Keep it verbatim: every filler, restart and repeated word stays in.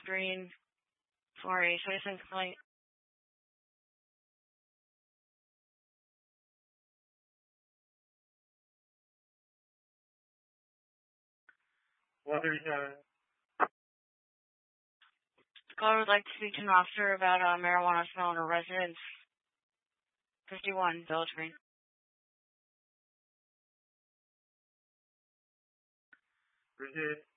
screen for a citizen complaint. What are you doing? The caller would like to speak to an officer about uh, marijuana smell in a residence. fifty-one, Village Green. Proceed.